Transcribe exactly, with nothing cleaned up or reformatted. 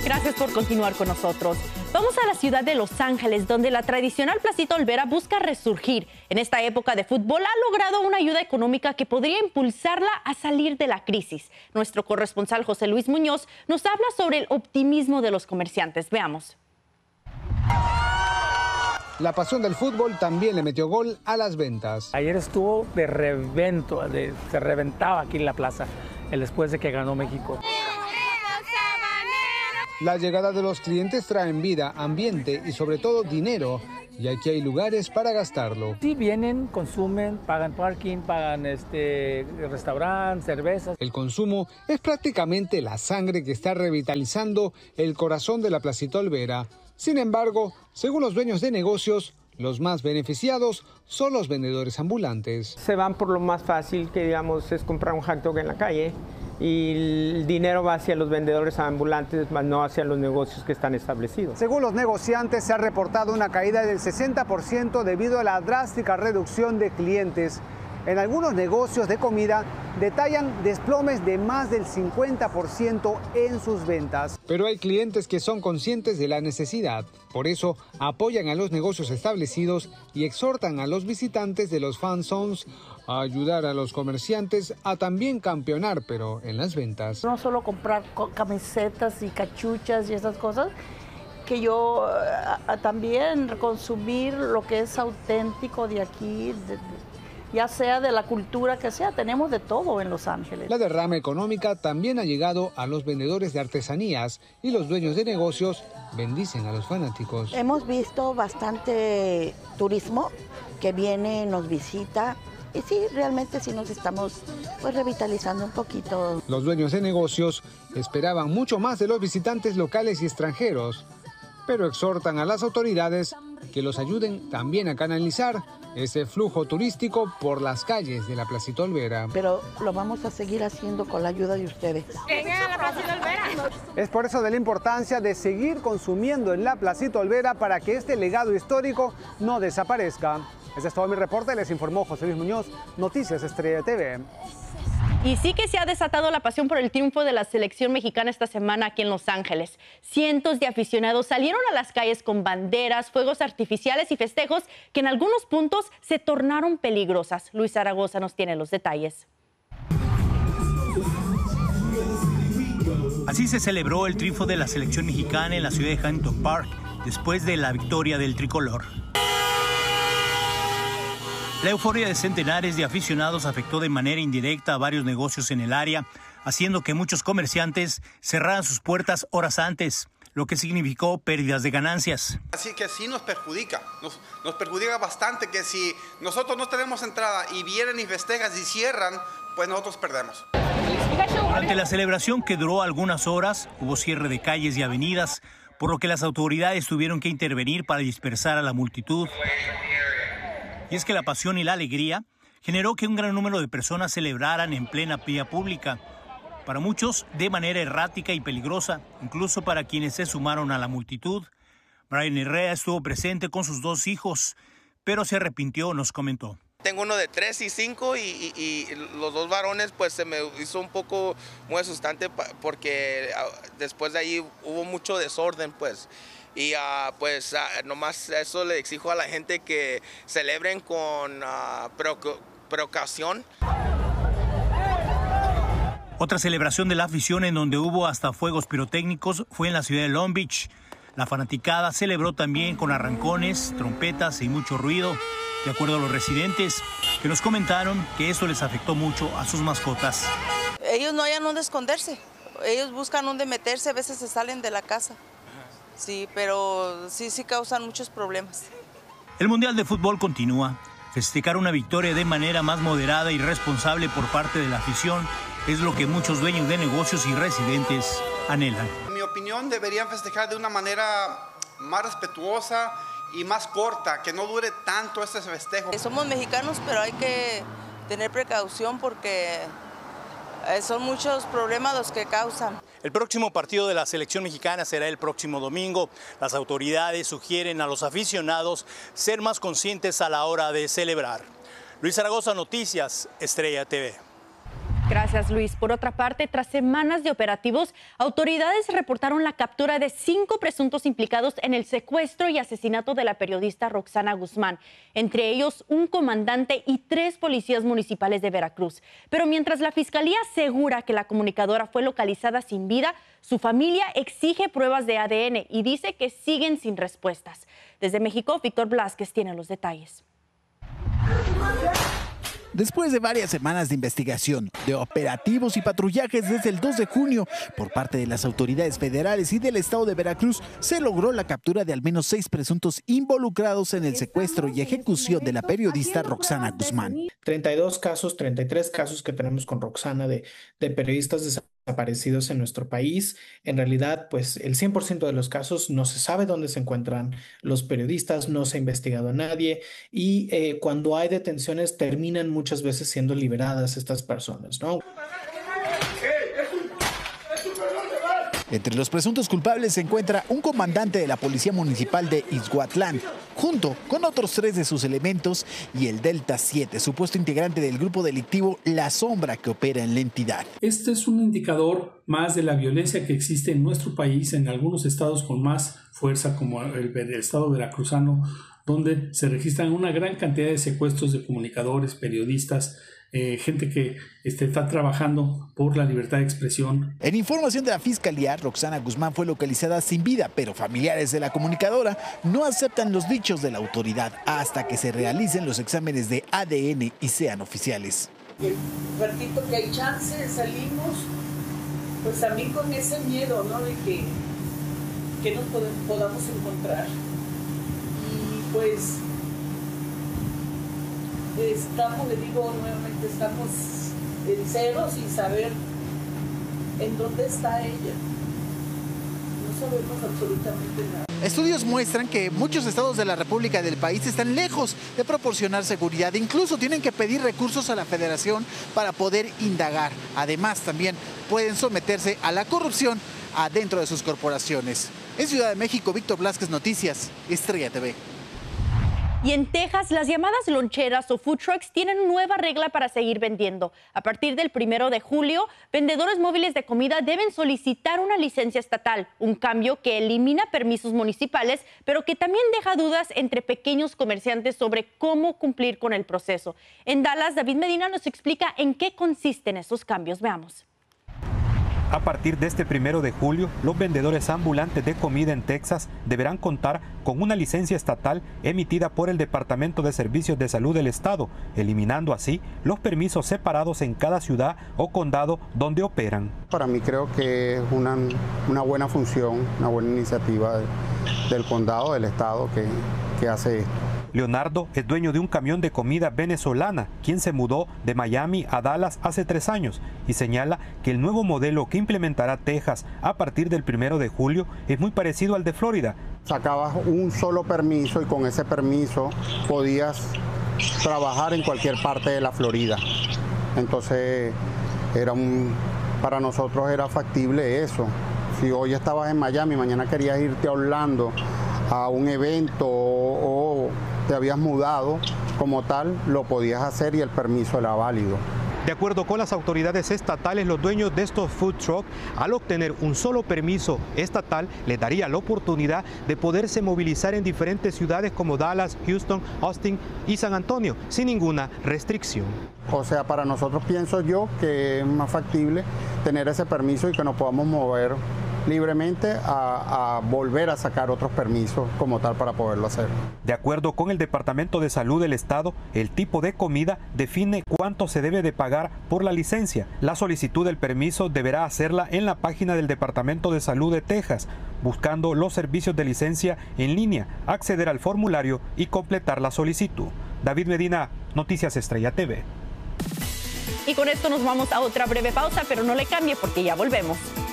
Gracias por continuar con nosotros. Vamos a la ciudad de Los Ángeles, donde la tradicional Placita Olvera busca resurgir. En esta época de fútbol ha logrado una ayuda económica que podría impulsarla a salir de la crisis. Nuestro corresponsal José Luis Muñoz nos habla sobre el optimismo de los comerciantes. Veamos. La pasión del fútbol también le metió gol a las ventas. Ayer estuvo de revento, de, se reventaba aquí en la plaza, el después de que ganó México. La llegada de los clientes traen vida, ambiente y sobre todo dinero. Y aquí hay lugares para gastarlo. Sí, vienen, consumen, pagan parking, pagan este restaurante, cervezas. El consumo es prácticamente la sangre que está revitalizando el corazón de la Placita Olvera. Sin embargo, según los dueños de negocios, los más beneficiados son los vendedores ambulantes. Se van por lo más fácil, que digamos es comprar un hot dog en la calle, y el dinero va hacia los vendedores ambulantes, más no hacia los negocios que están establecidos. Según los negociantes, se ha reportado una caída del sesenta por ciento debido a la drástica reducción de clientes. En algunos negocios de comida detallan desplomes de más del cincuenta por ciento en sus ventas. Pero hay clientes que son conscientes de la necesidad. Por eso apoyan a los negocios establecidos y exhortan a los visitantes de los fan zones a ayudar a los comerciantes a también campeonar, pero en las ventas. No solo comprar camisetas y cachuchas y esas cosas, que yo uh, también consumir lo que es auténtico de aquí, de, ya sea de la cultura que sea, tenemos de todo en Los Ángeles. La derrama económica también ha llegado a los vendedores de artesanías y los dueños de negocios bendicen a los fanáticos. Hemos visto bastante turismo que viene, nos visita y sí, realmente sí nos estamos pues revitalizando un poquito. Los dueños de negocios esperaban mucho más de los visitantes locales y extranjeros, pero exhortan a las autoridades que los ayuden también a canalizar ese flujo turístico por las calles de la Placita Olvera. Pero lo vamos a seguir haciendo con la ayuda de ustedes. Vengan a la Placita Olvera. Es por eso de la importancia de seguir consumiendo en la Placita Olvera para que este legado histórico no desaparezca. Ese es todo mi reporte, les informó José Luis Muñoz, Noticias Estrella T V. Y sí que se ha desatado la pasión por el triunfo de la selección mexicana esta semana aquí en Los Ángeles. Cientos de aficionados salieron a las calles con banderas, fuegos artificiales y festejos que en algunos puntos se tornaron peligrosas. Luis Zaragoza nos tiene los detalles. Así se celebró el triunfo de la selección mexicana en la ciudad de Huntington Park después de la victoria del tricolor. La euforia de centenares de aficionados afectó de manera indirecta a varios negocios en el área, haciendo que muchos comerciantes cerraran sus puertas horas antes, lo que significó pérdidas de ganancias. Así que sí nos perjudica, nos, nos perjudica bastante que si nosotros no tenemos entrada y vienen y festejan y cierran, pues nosotros perdemos. Durante la celebración, que duró algunas horas, hubo cierre de calles y avenidas, por lo que las autoridades tuvieron que intervenir para dispersar a la multitud. Y es que la pasión y la alegría generó que un gran número de personas celebraran en plena vía pública. Para muchos, de manera errática y peligrosa, incluso para quienes se sumaron a la multitud. Brian Herrera estuvo presente con sus dos hijos, pero se arrepintió, nos comentó. Tengo uno de tres y cinco y, y, y los dos varones, pues se me hizo un poco muy asustante porque después de ahí hubo mucho desorden, pues. Y uh, pues uh, nomás eso le exijo a la gente que celebren con uh, precaución. Otra celebración de la afición en donde hubo hasta fuegos pirotécnicos fue en la ciudad de Long Beach. La fanaticada celebró también con arrancones, trompetas y mucho ruido, de acuerdo a los residentes, que nos comentaron que eso les afectó mucho a sus mascotas. Ellos no hayan dónde esconderse, ellos buscan dónde meterse, a veces se salen de la casa. Sí, pero sí, sí causan muchos problemas. El Mundial de Fútbol continúa. Festejar una victoria de manera más moderada y responsable por parte de la afición es lo que muchos dueños de negocios y residentes anhelan. En mi opinión, deberían festejar de una manera más respetuosa y más corta, que no dure tanto este festejo. Somos mexicanos, pero hay que tener precaución porque son muchos problemas los que causan. El próximo partido de la selección mexicana será el próximo domingo. Las autoridades sugieren a los aficionados ser más conscientes a la hora de celebrar. Luis Zaragoza, Noticias Estrella T V. Gracias, Luis. Por otra parte, tras semanas de operativos, autoridades reportaron la captura de cinco presuntos implicados en el secuestro y asesinato de la periodista Roxana Guzmán, entre ellos un comandante y tres policías municipales de Veracruz. Pero mientras la Fiscalía asegura que la comunicadora fue localizada sin vida, su familia exige pruebas de A D N y dice que siguen sin respuestas. Desde México, Víctor Blázquez tiene los detalles. Después de varias semanas de investigación, de operativos y patrullajes desde el dos de junio por parte de las autoridades federales y del estado de Veracruz, se logró la captura de al menos seis presuntos involucrados en el secuestro y ejecución de la periodista Roxana Guzmán. treinta y dos casos, treinta y tres casos que tenemos con Roxana de, de periodistas desaparecidos en nuestro país. En realidad, pues el cien por ciento de los casos no se sabe dónde se encuentran los periodistas, no se ha investigado a nadie y eh, cuando hay detenciones terminan muchas veces siendo liberadas estas personas, ¿no? Entre los presuntos culpables se encuentra un comandante de la Policía Municipal de Ixhuatlán, junto con otros tres de sus elementos, y el Delta siete, supuesto integrante del grupo delictivo La Sombra que opera en la entidad. Este es un indicador más de la violencia que existe en nuestro país, en algunos estados con más fuerza, como el, el estado veracruzano, donde se registran una gran cantidad de secuestros de comunicadores, periodistas, Eh, gente que este, está trabajando por la libertad de expresión. En información de la Fiscalía, Roxana Guzmán fue localizada sin vida, pero familiares de la comunicadora no aceptan los dichos de la autoridad hasta que se realicen los exámenes de A D N y sean oficiales. El ratito que hay chance, salimos, pues también con ese miedo, ¿no? De que, que nos podamos encontrar. Y pues estamos, le digo nuevamente, estamos en ceros sin saber en dónde está ella. No sabemos absolutamente nada. Estudios muestran que muchos estados de la República del país están lejos de proporcionar seguridad. Incluso tienen que pedir recursos a la Federación para poder indagar. Además, también pueden someterse a la corrupción adentro de sus corporaciones. En Ciudad de México, Víctor Blázquez, Noticias, Estrella T V. Y en Texas, las llamadas loncheras o food trucks tienen nueva regla para seguir vendiendo. A partir del primero de julio, vendedores móviles de comida deben solicitar una licencia estatal, un cambio que elimina permisos municipales, pero que también deja dudas entre pequeños comerciantes sobre cómo cumplir con el proceso. En Dallas, David Medina nos explica en qué consisten esos cambios. Veamos. A partir de este primero de julio, los vendedores ambulantes de comida en Texas deberán contar con una licencia estatal emitida por el Departamento de Servicios de Salud del Estado, eliminando así los permisos separados en cada ciudad o condado donde operan. Para mí creo que es una, una buena función, una buena iniciativa de, del condado, del Estado que, que hace esto. Leonardo es dueño de un camión de comida venezolana, quien se mudó de Miami a Dallas hace tres años y señala que el nuevo modelo que implementará Texas a partir del primero de julio es muy parecido al de Florida. Sacabas un solo permiso y con ese permiso podías trabajar en cualquier parte de la Florida. Entonces era un, para nosotros era factible eso. Si hoy estabas en Miami, mañana querías irte a Orlando a un evento o, o te habías mudado como tal, lo podías hacer y el permiso era válido. De acuerdo con las autoridades estatales, los dueños de estos food trucks, al obtener un solo permiso estatal, les daría la oportunidad de poderse movilizar en diferentes ciudades como Dallas, Houston, Austin y San Antonio, sin ninguna restricción. O sea, para nosotros pienso yo que es más factible tener ese permiso y que nos podamos mover libremente a, a volver a sacar otros permisos como tal para poderlo hacer. De acuerdo con el Departamento de Salud del Estado, el tipo de comida define cuánto se debe de pagar por la licencia. La solicitud del permiso deberá hacerla en la página del Departamento de Salud de Texas, buscando los servicios de licencia en línea, acceder al formulario y completar la solicitud. David Medina, Noticias Estrella T V. Y con esto nos vamos a otra breve pausa, pero no le cambie porque ya volvemos.